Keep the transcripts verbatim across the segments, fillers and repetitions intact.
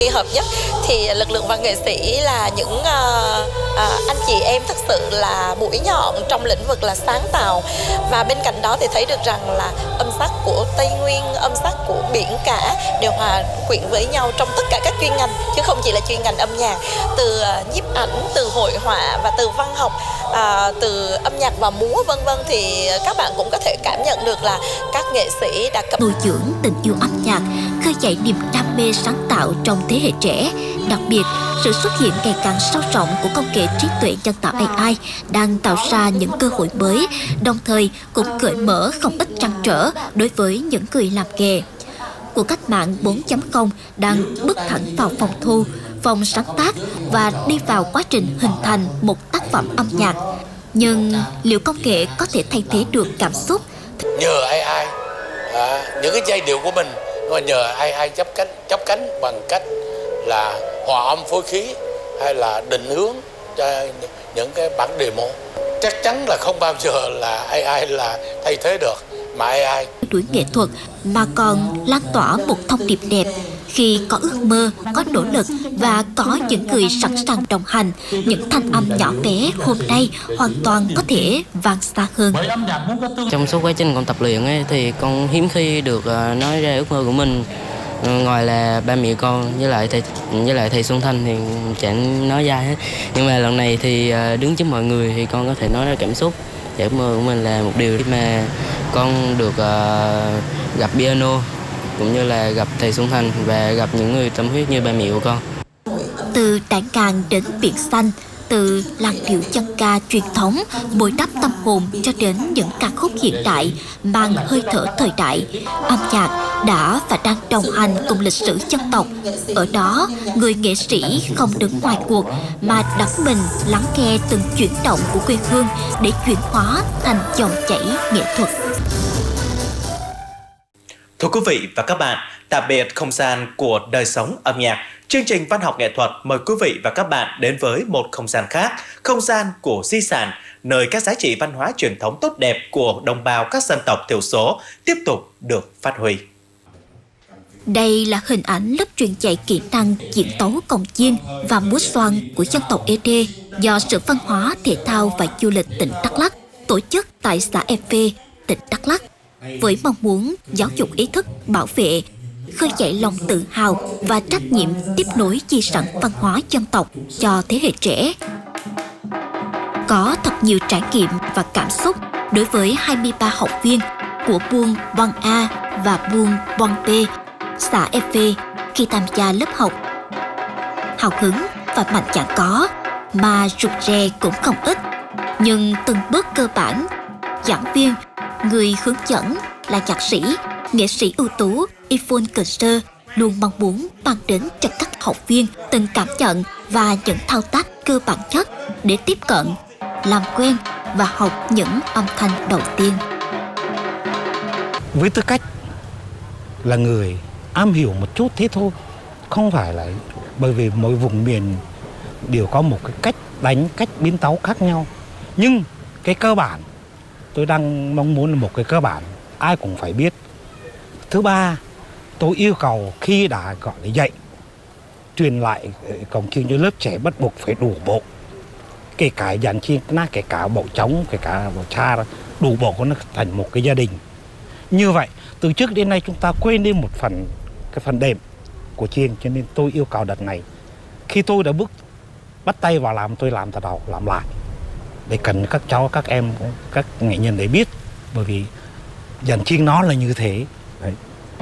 Hợp nhất thì lực lượng văn nghệ sĩ là những uh, uh, anh chị em thật sự là mũi nhọn trong lĩnh vực là sáng tạo, và bên cạnh đó thì thấy được rằng là âm sắc của Tây Nguyên, âm sắc của biển cả đều hòa quyện với nhau trong tất cả các chuyên ngành, chứ không chỉ là chuyên ngành âm nhạc. Từ uh, nhiếp ảnh, từ hội họa và từ văn học, uh, từ âm nhạc và múa vân vân, thì các bạn cũng có thể cảm nhận được là các nghệ sĩ đã cập nuôi dưỡng tình yêu âm nhạc, khơi dậy niềm đam mê sáng tạo trong thế hệ trẻ. Đặc biệt, sự xuất hiện ngày càng sâu rộng của công nghệ trí tuệ nhân tạo A I đang tạo ra những cơ hội mới, đồng thời cũng cởi mở không ít trăn trở đối với những người làm nghề. Cuộc cách mạng bốn chấm không đang bước thẳng vào phòng thu, phòng sáng tác và đi vào quá trình hình thành một tác phẩm âm nhạc. Nhưng liệu công nghệ có thể thay thế được cảm xúc? Nhờ A I, à, những cái giai điệu của mình mà nhờ A I chấp cánh, chấp cánh bằng cách là hòa âm phối khí hay là định hướng cho những cái bản demo. Chắc chắn là không bao giờ là A I là thay thế được, mà A I đuổi nghệ thuật mà còn lan tỏa một thông điệp đẹp. Khi có ước mơ, có nỗ lực và có những người sẵn sàng đồng hành, những thanh âm nhỏ bé hôm nay hoàn toàn có thể vang xa hơn. Trong suốt quá trình con tập luyện ấy, thì con hiếm khi được nói ra ước mơ của mình. Ngoài là ba mẹ con với lại thầy với lại thầy Xuân Thanh thì chẳng nói ra hết. Nhưng mà lần này thì đứng trước mọi người thì con có thể nói ra cảm xúc. Ước mơ của mình là một điều mà con được uh, gặp piano, cũng như là gặp thầy Xuân Thành và gặp những người tâm huyết như ba mẹ của con. Từ Tản Càn đến Biển Xanh, từ làn điệu dân ca truyền thống bồi đắp tâm hồn cho đến những ca khúc hiện đại mang hơi thở thời đại, âm nhạc đã và đang đồng hành cùng lịch sử dân tộc. Ở đó, người nghệ sĩ không đứng ngoài cuộc mà đắm mình lắng nghe từng chuyển động của quê hương để chuyển hóa thành dòng chảy nghệ thuật. Thưa quý vị và các bạn, tạm biệt không gian của đời sống âm nhạc. Chương trình văn học nghệ thuật mời quý vị và các bạn đến với một không gian khác, không gian của di sản, nơi các giá trị văn hóa truyền thống tốt đẹp của đồng bào các dân tộc thiểu số tiếp tục được phát huy. Đây là hình ảnh lớp truyền dạy kỹ năng diễn tấu cồng chiêng và múa xoan của dân tộc Ế Đê do Sở Văn hóa, Thể thao và Du lịch tỉnh Đắk Lắk tổ chức tại xã Ea Phê, tỉnh Đắk Lắk, với mong muốn giáo dục ý thức bảo vệ, khơi dậy lòng tự hào và trách nhiệm tiếp nối di sản văn hóa dân tộc cho thế hệ trẻ. Có thật nhiều trải nghiệm và cảm xúc đối với hai mươi ba học viên của buôn Văn A và buôn Văn B, xã Ea Phê khi tham gia lớp học. Hào hứng và mạnh dạn có, mà rụt rè cũng không ít. Nhưng từng bước cơ bản, giảng viên, người hướng dẫn là nhạc sĩ, nghệ sĩ ưu tú Yvonne Cờ luôn mong muốn mang đến cho các học viên từng cảm nhận và những thao tác cơ bản nhất để tiếp cận, làm quen và học những âm thanh đầu tiên. Với tư cách là người am hiểu một chút thế thôi, không phải là bởi vì mỗi vùng miền đều có một cái cách đánh, cách biến tấu khác nhau. Nhưng cái cơ bản tôi đang mong muốn là một cái cơ bản ai cũng phải biết. Thứ ba, tôi yêu cầu khi đã gọi là dạy, truyền lại cổng chiêng cho lớp trẻ bắt buộc phải đủ bộ. Kể cả dàn chiêng, kể cả bộ trống, kể cả bộ cha, đủ bộ của nó thành một cái gia đình. Như vậy, từ trước đến nay chúng ta quên đi một phần, cái phần đệm của chiêng, cho nên tôi yêu cầu đợt này. Khi tôi đã bước bắt tay vào làm, tôi làm từ đầu, làm lại. Để cần các cháu, các em, các nghệ nhân để biết. Bởi vì dàn chiêng nó là như thế. Đấy.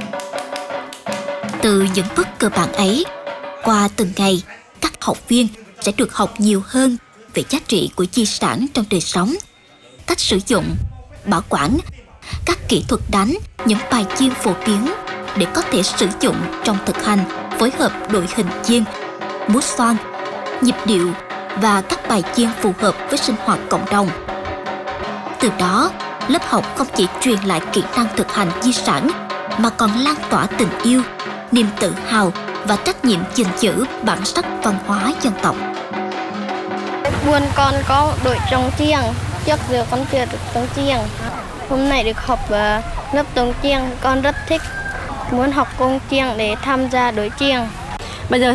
Từ những bước cơ bản ấy, qua từng ngày, các học viên sẽ được học nhiều hơn về giá trị của di sản trong đời sống, cách sử dụng, bảo quản, các kỹ thuật đánh, những bài chiêng phổ biến để có thể sử dụng trong thực hành, phối hợp đội hình chiêng, múa xoan, nhịp điệu và các bài chiêng phù hợp với sinh hoạt cộng đồng. Từ đó, lớp học không chỉ truyền lại kỹ năng thực hành di sản mà còn lan tỏa tình yêu, niềm tự hào và trách nhiệm gìn giữ bản sắc văn hóa dân tộc. Buôn con có đội trống chiêng, trước giờ con chưa được trống chiêng. Hôm nay được học uh, lớp trống chiêng, con rất thích, muốn học công chiêng để tham gia đội chiêng. Bây giờ